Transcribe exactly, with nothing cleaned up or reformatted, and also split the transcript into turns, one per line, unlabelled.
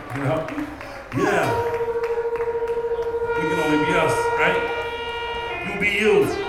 You know? Yeah. We can only be us, right? You be you.